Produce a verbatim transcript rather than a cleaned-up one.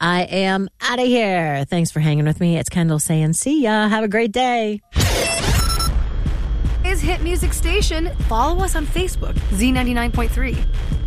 I am out of here. Thanks for hanging with me. It's Kendall saying see ya. Have a great day. Is Hit Music Station. Follow us on Facebook, Z ninety-nine point three.